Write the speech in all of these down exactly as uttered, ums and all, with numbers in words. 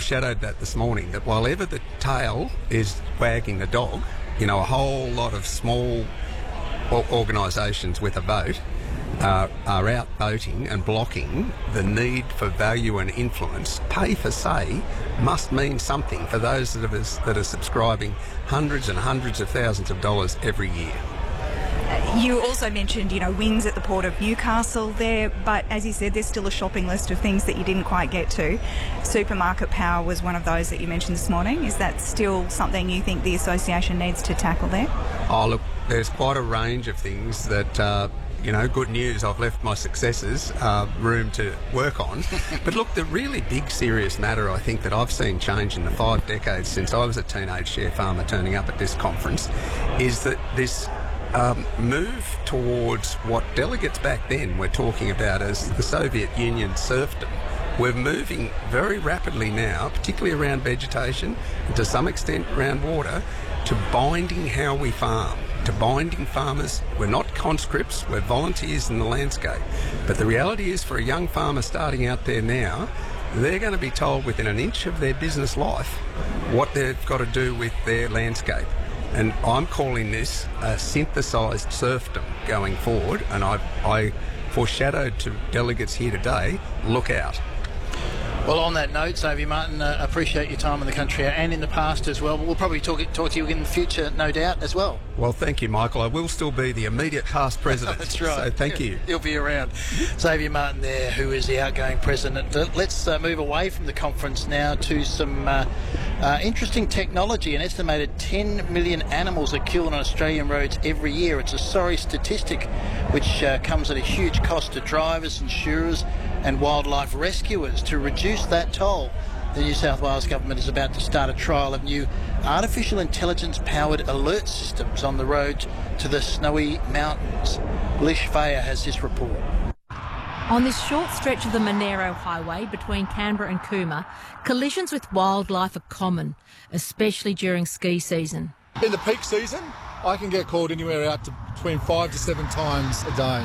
foreshadowed that this morning, that while ever the tail is wagging the dog, you know, a whole lot of small organisations with a vote uh, are out voting and blocking the need for value and influence. Pay for say must mean something for those that are, that are subscribing hundreds and hundreds of thousands of dollars every year. You also mentioned, you know, wins at the Port of Newcastle there, but as you said, there's still a shopping list of things that you didn't quite get to. Supermarket power was one of those that you mentioned this morning. Is that still something you think the association needs to tackle there? Oh, look, there's quite a range of things that, uh, you know, good news, I've left my successors uh, room to work on. But look, the really big, serious matter I think that I've seen change in the five decades since I was a teenage share farmer turning up at this conference is that this Um, move towards what delegates back then were talking about as the Soviet Union serfdom. We're moving very rapidly now, particularly around vegetation and to some extent around water, to binding how we farm, to binding farmers. We're not conscripts, we're volunteers in the landscape. But the reality is, for a young farmer starting out there now, they're going to be told within an inch of their business life what they've got to do with their landscape. And I'm calling this a synthesised serfdom going forward, and I, I foreshadowed to delegates here today, look out. Well, on that note, Xavier Martin, uh, appreciate your time in the country and in the past as well. We'll probably talk, talk to you in the future, no doubt, as well. Well, thank you, Michael. I will still be the immediate past president. That's right. So thank you. You'll be around. Xavier Martin there, who is the outgoing president. Uh, let's uh, move away from the conference now to some uh, uh, interesting technology. An estimated ten million animals are killed on Australian roads every year. It's a sorry statistic, which uh, comes at a huge cost to drivers, insurers and wildlife rescuers. To reduce that toll, the New South Wales government is about to start a trial of new artificial intelligence powered alert systems on the road to the Snowy Mountains. Lish Faya has this report. On this short stretch of the Monero Highway between Canberra and Cooma, collisions with wildlife are common, especially during ski season. In the peak season, I can get called anywhere out to between five to seven times a day,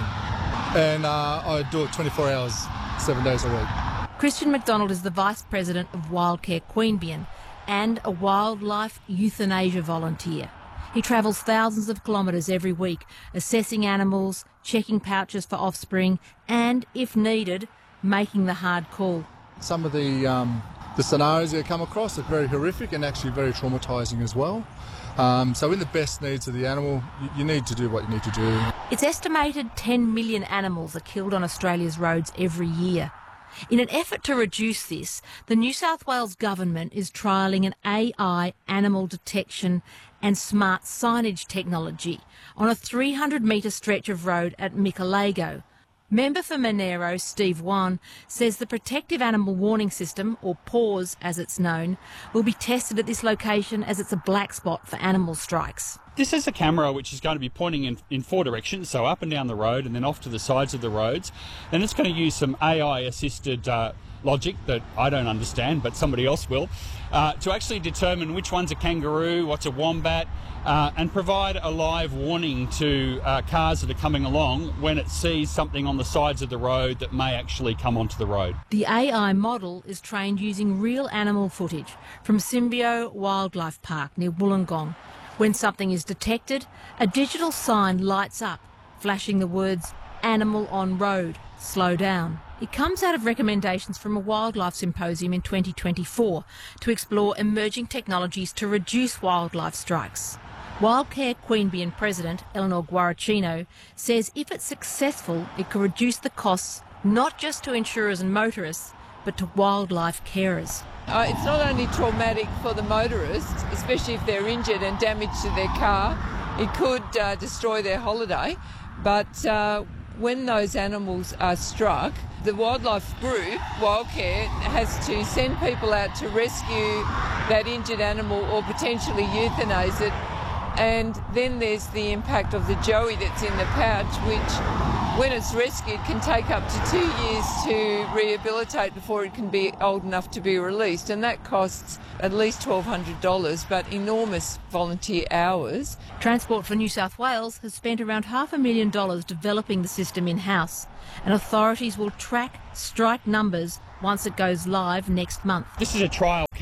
and uh, I do it twenty-four hours, seven days a week. Christian McDonald is the Vice President of Wildcare Queanbeyan and a wildlife euthanasia volunteer. He travels thousands of kilometres every week, assessing animals, checking pouches for offspring and, if needed, making the hard call. Some of the, um, the scenarios you come across are very horrific and actually very traumatising as well. Um, so in the best needs of the animal, you, you need to do what you need to do. It's estimated ten million animals are killed on Australia's roads every year. In an effort to reduce this, the New South Wales government is trialling an A I animal detection and smart signage technology on a three hundred metre stretch of road at Mikalago. Member for Monero, Steve Wan, says the Protective Animal Warning System, or PAWS as it's known, will be tested at this location as it's a black spot for animal strikes. This is a camera which is going to be pointing in, in four directions, so up and down the road and then off to the sides of the roads. Then it's going to use some A I-assisted uh, logic that I don't understand, but somebody else will, uh, to actually determine which one's a kangaroo, what's a wombat, uh, and provide a live warning to uh, cars that are coming along when it sees something on the sides of the road that may actually come onto the road. The A I model is trained using real animal footage from Symbio Wildlife Park near Wollongong. When something is detected, a digital sign lights up, flashing the words, "Animal on road, slow down." It comes out of recommendations from a wildlife symposium in twenty twenty-four to explore emerging technologies to reduce wildlife strikes. Wildcare Queanbeyan President Eleanor Guaracino says if it's successful, it could reduce the costs not just to insurers and motorists, but to wildlife carers. Uh, it's not only traumatic for the motorists, especially if they're injured and damage to their car. It could uh, destroy their holiday, but uh, when those animals are struck, the wildlife group, Wildcare, has to send people out to rescue that injured animal or potentially euthanize it. And then there's the impact of the joey that's in the pouch, which, when it's rescued, can take up to two years to rehabilitate before it can be old enough to be released. And that costs at least twelve hundred dollars, but enormous volunteer hours. Transport for New South Wales has spent around half a million dollars developing the system in-house, and authorities will track strike numbers once it goes live next month. This is a trial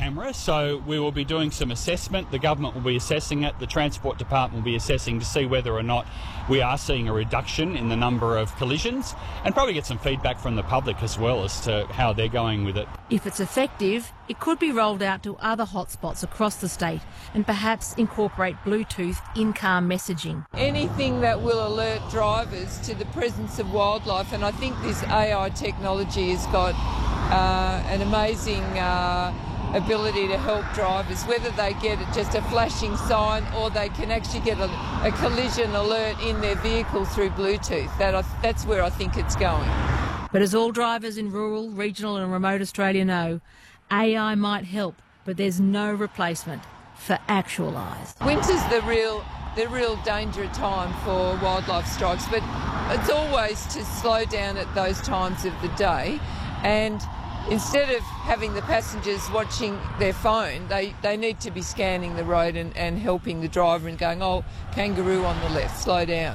camera, so we will be doing some assessment. The government will be assessing it. The Transport Department will be assessing to see whether or not we are seeing a reduction in the number of collisions, and probably get some feedback from the public as well as to how they're going with it. If it's effective, it could be rolled out to other hotspots across the state and perhaps incorporate Bluetooth in-car messaging. Anything that will alert drivers to the presence of wildlife, and I think this A I technology has got uh, an amazing uh, ability to help drivers, whether they get just a flashing sign or they can actually get a, a collision alert in their vehicle through Bluetooth. That that's where I think it's going. But as all drivers in rural, regional and remote Australia know, A I might help, but there's no replacement for actual eyes. Winter's the real the real danger time for wildlife strikes, but it's always to slow down at those times of the day, and instead of having the passengers watching their phone, they, they need to be scanning the road and, and helping the driver and going, oh, kangaroo on the left, slow down.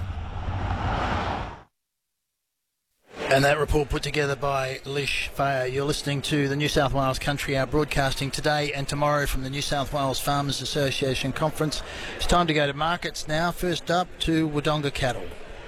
And that report put together by Lish Fayer. You're listening to the New South Wales Country Hour, broadcasting today and tomorrow from the New South Wales Farmers Association Conference. It's time to go to markets now. First up to Wodonga Cattle.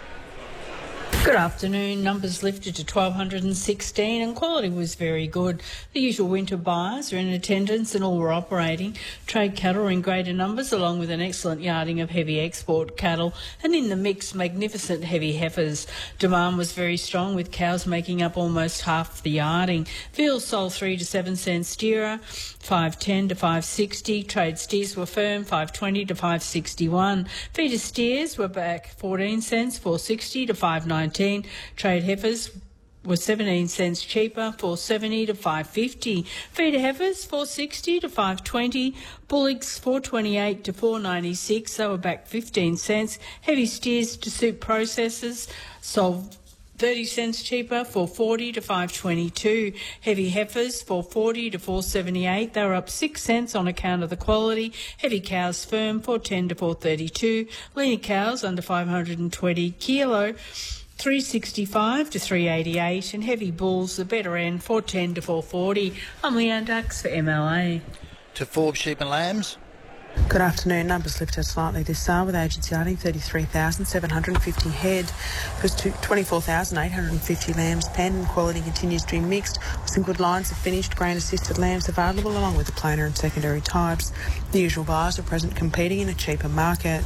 Good afternoon. Numbers lifted to twelve sixteen and quality was very good. The usual winter buyers are in attendance and all were operating. Trade cattle are in greater numbers along with an excellent yarding of heavy export cattle, and in the mix, magnificent heavy heifers. Demand was very strong with cows making up almost half the yarding. Veal sold three to seven cents steerer, five ten to five sixty. Trade steers were firm, five twenty to five sixty-one. Feeder steers were back fourteen cents, four sixty to five nineteen. Trade heifers were seventeen cents cheaper, four seventy to five fifty. Feeder heifers four sixty to five twenty. Bullocks four twenty-eight to four ninety-six. They were back fifteen cents. Heavy steers to suit processors sold thirty cents cheaper, four forty to five twenty-two. Heavy heifers four forty to four seventy-eight. They were up six cents on account of the quality. Heavy cows firm four ten to four thirty-two. Leaner cows under five hundred twenty kilo, three sixty-five to three eighty-eight, and heavy bulls, the better end, four ten to four forty. I'm Leanne Dux for M L A. To Forbes Sheep and Lambs. Good afternoon. Numbers lifted slightly this sale with agents yarding thirty-three thousand seven hundred fifty head. There's twenty-four thousand eight hundred fifty lambs penned, and quality continues to be mixed, with some good lines of finished grain-assisted lambs available along with the plainer and secondary types. The usual buyers are present competing in a cheaper market.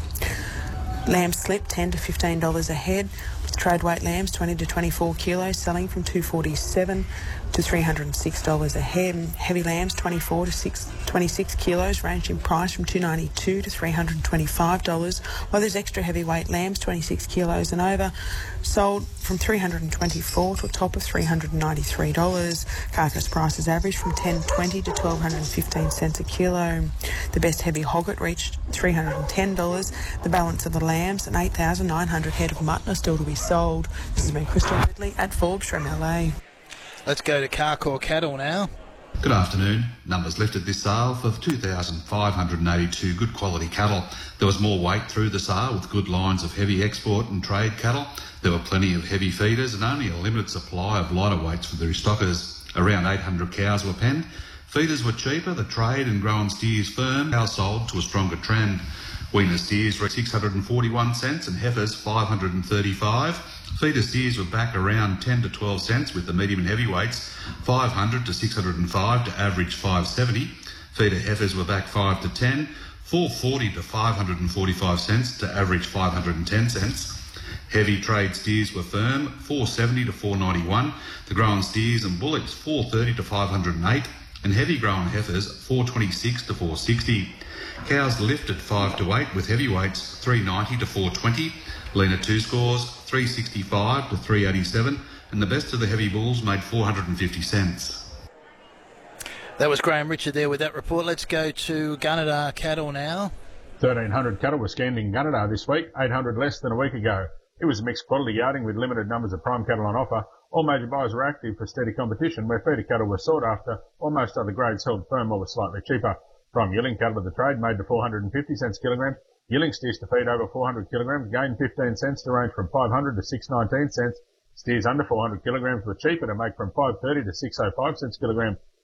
Lambs slip ten to fifteen dollars a head, with trade weight lambs twenty to twenty-four kilos selling from two forty-seven to three hundred six dollars a head. Heavy lambs twenty-four to twenty-six kilos range in price from two ninety-two to three hundred twenty-five dollars, while there's extra heavyweight lambs twenty-six kilos and over sold from three hundred twenty-four to a top of three hundred ninety-three dollars. Carcass prices average from ten twenty to twelve fifteen cents a kilo. The best heavy hogget reached three hundred ten dollars. The balance of the lambs and eight thousand nine hundred head of mutton are still to be sold. This has been Crystal Ridley at Forbes from L A. Let's go to Carcoar Cattle now. Good afternoon. Numbers lifted this sale for two thousand five hundred eighty-two good quality cattle. There was more weight through the sale with good lines of heavy export and trade cattle. There were plenty of heavy feeders and only a limited supply of lighter weights for the restockers. Around eight hundred cows were penned. Feeders were cheaper, the trade and grown steers firm. Cows sold to a stronger trend. Weaner steers were six hundred forty-one cents and heifers five hundred thirty-five. Feeder steers were back around ten to twelve cents, with the medium and heavyweights five hundred to six hundred five to average five seventy. Feeder heifers were back five to ten, four forty to five hundred forty-five cents to average five hundred ten cents. Heavy trade steers were firm, four seventy to four ninety-one. The grown steers and bullocks four thirty to five hundred eight, and heavy grown heifers four twenty-six to four sixty. Cows lifted five to eight, with heavyweights three ninety to four twenty. Leaner two scores three sixty-five to three eighty-seven, and the best of the heavy bulls made four hundred fifty cents. That was Graham Richard there with that report. Let's go to Gunnedah Cattle now. thirteen hundred cattle were scanned in Gunnedah this week, eight hundred less than a week ago. It was a mixed quality yarding with limited numbers of prime cattle on offer. All major buyers were active for steady competition, where feeder cattle were sought after, while most other grades held firm or were slightly cheaper. Prime yearling cattle of the trade made to four hundred fifty cents a kilogram. Yearling steers to feed over four hundred kilograms gained fifteen cents to range from five hundred to six nineteen cents. Steers under four hundred kilograms were cheaper to make from five thirty to six oh five cents a kilogram.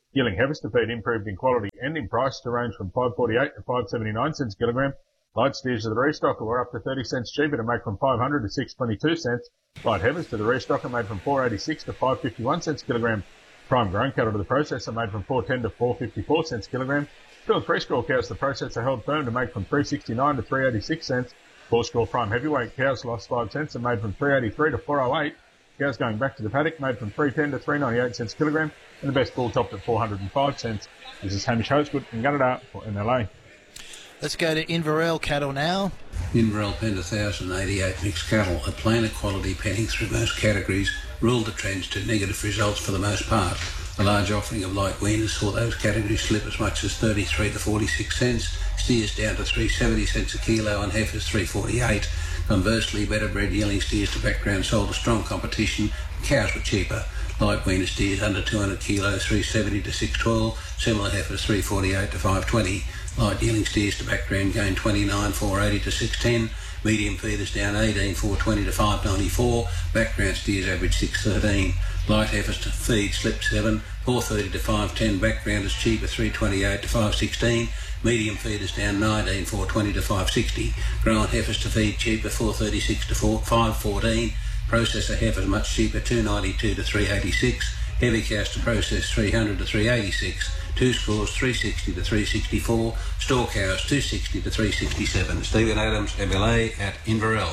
Yearling heifers to feed improved in quality and in price to range from five forty-eight to five seventy-nine cents a kilogram. Light steers to the restocker were up to thirty cents cheaper to make from five hundred to six twenty-two cents. Light heifers to the restocker made from four eighty-six to five fifty-one cents a kilogram. Prime grown cattle to the processor made from four ten to four fifty-four cents a kilogram. Field three score cows to the processor held firm to make from three sixty-nine to three eighty-six cents. Four score prime heavyweight cows lost five cents and made from three eighty-three to four oh eight. Cows going back to the paddock made from three ten to three ninety-eight cents a kilogram, and the best bull topped at four hundred five cents. This is Hamish Hosgood from Gunnedah for N L A. Let's go to Inverell cattle now. Inverell penned one thousand eighty-eight mixed cattle. A plainer quality penning through most categories ruled the trends to negative results for the most part. A large offering of light weaners saw those categories slip as much as thirty-three to forty-six cents, steers down to three seventy cents a kilo and heifers three forty-eight. Conversely, better bred yearling steers to background sold a strong competition. Cows were cheaper. Light weaner steers under two hundred kilos, three seventy to six twelve. Similar heifers three forty-eight to five twenty. Light yearling steers to background gained twenty-nine, four eighty to six ten. Medium feeders down eighteen, four twenty to five ninety-four. Background steers average six thirteen. Light heifers to feed slipped seven, four thirty to five ten. Backgrounders cheaper, three twenty-eight to five sixteen. Medium feeders down nineteen, four twenty to five sixty. Grown heifers to feed cheaper, four thirty-six to five fourteen. Processor heifers much cheaper, two ninety-two to three eighty-six. Heavy cows to process, three hundred to three eighty-six. Two scores, three sixty to three sixty-four. Store cows, two sixty to three sixty-seven. Stephen Adams, M L A at Inverell.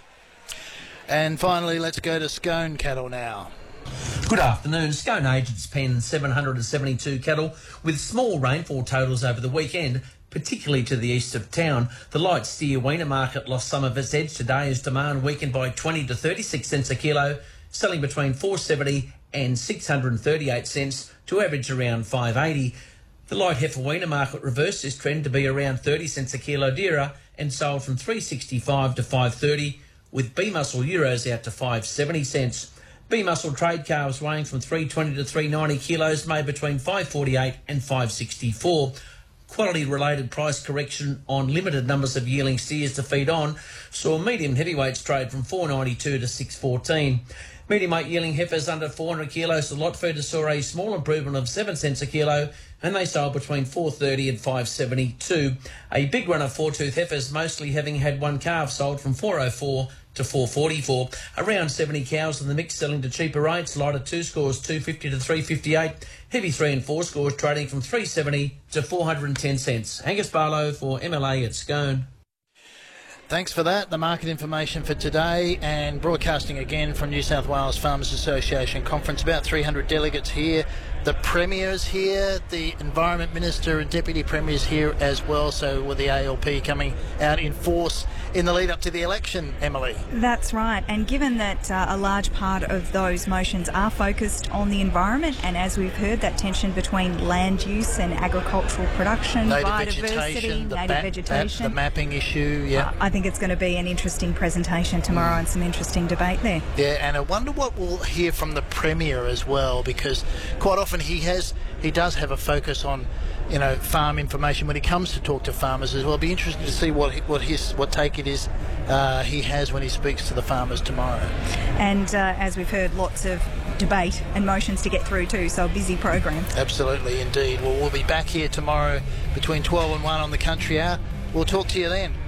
And finally, let's go to Scone cattle now. Good afternoon. Scone agents penned seven hundred seventy-two cattle with small rainfall totals over the weekend, particularly to the east of town. The light steer weaner market lost some of its edge today as demand weakened by twenty to thirty-six cents a kilo, selling between four seventy and six hundred thirty-eight cents to average around five eighty. The light heifer weaner market reversed this trend to be around thirty cents a kilo dearer and sold from three sixty-five to five thirty, with B-muscle euros out to five seventy cents. B-muscle trade calves weighing from three twenty to three ninety kilos made between five forty-eight and five sixty-four. Quality-related price correction on limited numbers of yearling steers to feed on saw medium heavyweights trade from four ninety-two to six fourteen. Medium weight yearling heifers under four hundred kilos to lot feeders saw a small improvement of seven cents a kilo, and they sold between four thirty and five seventy-two. A big run of four-tooth heifers, mostly having had one calf, sold from four oh four to four forty-four. Around seventy cows in the mix selling to cheaper rates. Lighter two scores two fifty to three fifty-eight. Heavy three and four scores trading from three seventy to four hundred ten cents. Angus Barlow for M L A at Scone. Thanks for that. The market information for today, and broadcasting again from New South Wales Farmers Association Conference. About three hundred delegates here. The Premier's here, the Environment Minister and Deputy Premier's here as well, so with the A L P coming out in force in the lead up to the election, Emily. That's right, and given that uh, a large part of those motions are focused on the environment, and as we've heard, that tension between land use and agricultural production, native biodiversity, vegetation, the native map, vegetation. the mapping issue, yeah. Uh, I think it's going to be an interesting presentation tomorrow mm. and some interesting debate there. Yeah, and I wonder what we'll hear from the Premier as well, because quite often he has, he does have a focus on, you know, farm information when he comes to talk to farmers as well. It'll be interesting to see what what his what take it is uh, he has when he speaks to the farmers tomorrow. And uh, as we've heard, lots of debate and motions to get through too, so a busy program. Absolutely, indeed. Well, we'll be back here tomorrow between twelve and one on the Country Hour. We'll talk to you then.